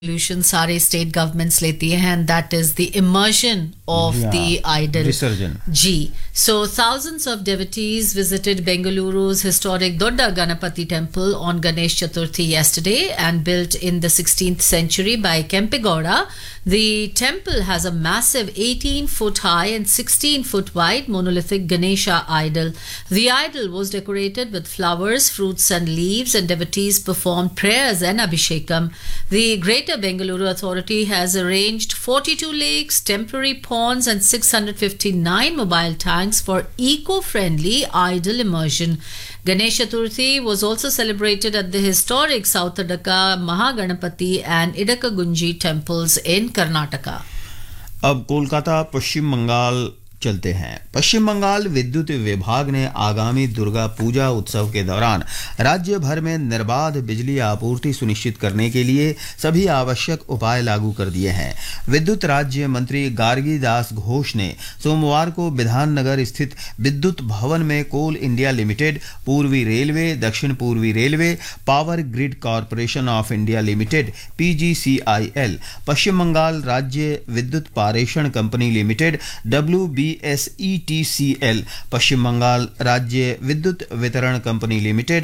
solution सारे state governments लेती हैं, and that is the immersion of the idol. Visarjan. Ji. So thousands of devotees visited Bengaluru's historic Dodda Ganapati temple on Ganesh Chaturthi yesterday, and built in the 16th century by Kempegowda. The temple has a massive 18-foot high and 16-foot wide monolithic Ganesha idol. The idol was decorated with flowers, fruits and leaves, and devotees performed prayers and abhishekam. The Greater Bengaluru Authority has arranged 42 lakes, temporary ponds and 659 mobile tanks for eco-friendly idol immersion. Ganesh Chaturthi was also celebrated at the historic South Adaka, Mahaganapati and Idakagunji temples in Karnataka. अब कोलकाता पश्चिम बंगाल चलते हैं। पश्चिम बंगाल विद्युत विभाग ने आगामी दुर्गा पूजा उत्सव के दौरान राज्य भर में निर्बाध बिजली आपूर्ति सुनिश्चित करने के लिए सभी आवश्यक उपाय लागू कर दिए हैं। विद्युत राज्य मंत्री गार्गी दास घोष ने सोमवार को विधान नगर स्थित विद्युत भवन में कोल इंडिया लिमिटेड, पूर्वी रेलवे, दक्षिण पूर्वी railway, power grid corporation of India limited (PGCIL), पश्चिम बंगाल राज्य विद्युत पारेषण कंपनी लिमिटेड WBSETCL, पश्चिम बंगाल राज्य विद्युत वितरण company limited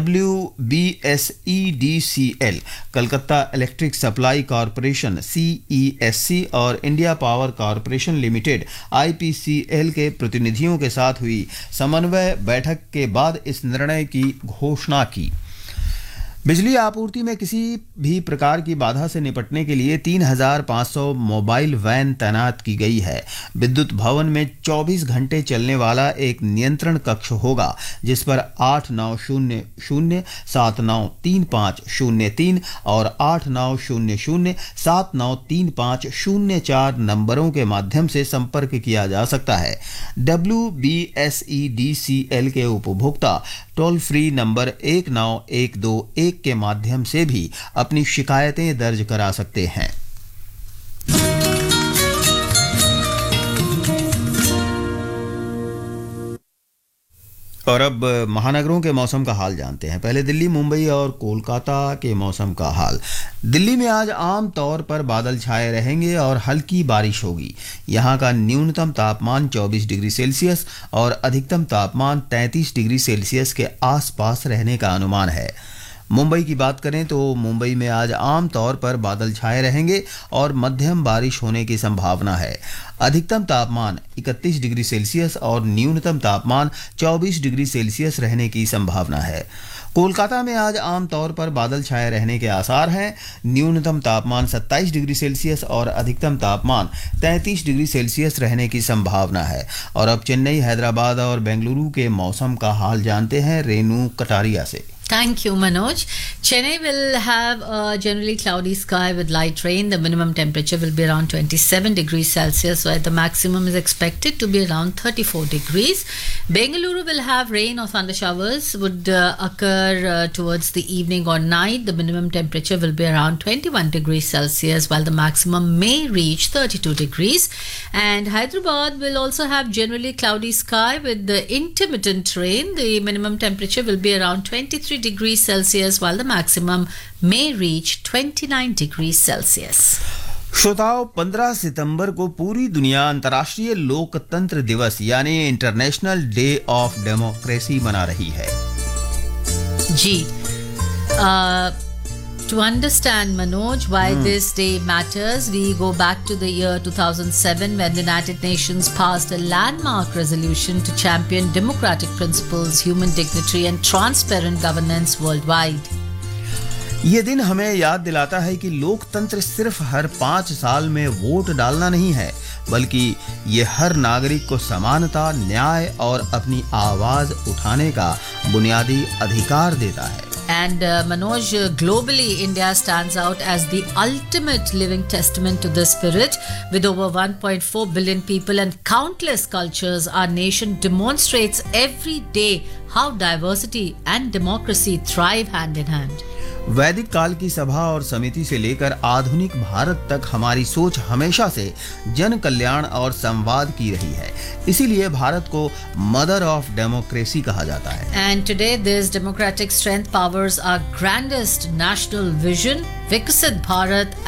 WBSEDCL, Calcutta electric supply corporation CESC और India power corporation limited IPCL के प्रतिनिधियों के साथ हुई समन्वय बैठक के बाद इस निर्णय की घोषणा की। बिजली आपूर्ति में किसी भी प्रकार की बाधा से निपटने के लिए 3,500 मोबाइल वैन तैनात की गई है। विद्युत भवन में 24 घंटे चलने वाला एक नियंत्रण कक्ष होगा, जिस पर 8900 793503 और 8900 793504 नंबरों के माध्यम से संपर्क किया जा सकता है। WBSEDCL के उपभोक्ता टोल फ्री नंबर 19121 के माध्यम से भी अपनी शिकायतें दर्ज करा सकते हैं। और अब महानगरों के मौसम का हाल जानते हैं। पहले दिल्ली, मुंबई और कोलकाता के मौसम का हाल। दिल्ली में आज आम तौर पर बादल छाए रहेंगे और हल्की बारिश होगी। यहां का न्यूनतम तापमान 24 डिग्री सेल्सियस और अधिकतम तापमान 33 डिग्री सेल्सियस के आसपास रहने का अनुमान है। मुंबई की बात करें तो मुंबई में आज आम तौर पर बादल छाए रहेंगे और मध्यम बारिश होने की संभावना है। अधिकतम तापमान 31 डिग्री सेल्सियस और न्यूनतम तापमान 24 डिग्री सेल्सियस रहने की संभावना है। कोलकाता में आज आम तौर पर बादल छाए रहने के आसार हैं। न्यूनतम तापमान 27 डिग्री सेल्सियस और अधिकतम तापमान 33 डिग्री सेल्सियस रहने की संभावना है। और अब चेन्नई, हैदराबाद और बेंगलुरु के मौसम का हाल जानते हैं रेनू कटारिया से। Thank you, Manoj. Chennai will have a generally cloudy sky with light rain. The minimum temperature will be around 27 degrees Celsius, while the maximum is expected to be around 34 degrees. Bengaluru will have rain or thunder showers would occur towards the evening or night. The minimum temperature will be around 21 degrees Celsius, while the maximum may reach 32 degrees. And Hyderabad will also have generally cloudy sky with the intermittent rain. The minimum temperature will be around 23 degrees Celsius, while the maximum may reach 29 degrees Celsius. श्रोताओं, 15 सितंबर को पूरी दुनिया अंतर्राष्ट्रीय लोकतंत्र दिवस यानी international day of democracy मना रही है। जी, to understand, Manoj, why this day matters, we go back to the year 2007 when the United Nations passed a landmark resolution to champion democratic principles, human dignity and transparent governance worldwide. ये दिन हमें याद दिलाता है कि लोकतंत्र सिर्फ हर 5 साल में वोट डालना नहीं है, बल्कि ये हर नागरिक को समानता, न्याय और अपनी आवाज उठाने का बुनियादी अधिकार देता है। And Manoj, globally, India stands out as the ultimate living testament to this spirit. With over 1.4 billion people and countless cultures, our nation demonstrates every day how diversity and democracy thrive hand in hand. वैदिक काल की सभा और समिति से लेकर आधुनिक भारत तक हमारी सोच हमेशा से जन कल्याण और संवाद की रही है। इसीलिए भारत को मदर ऑफ डेमोक्रेसी कहा जाता है। And today this democratic strength powers our grandest national vision, Viksit Bharat